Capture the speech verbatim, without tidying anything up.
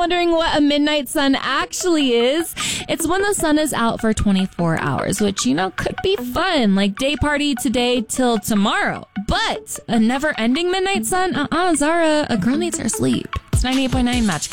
wondering what a midnight sun actually is, it's when the sun is out for twenty-four hours, which, you know, could be fun, like day party today till tomorrow. But a never-ending midnight sun? Uh-uh, Zara, a girl needs her sleep. It's ninety-eight point nine Magic.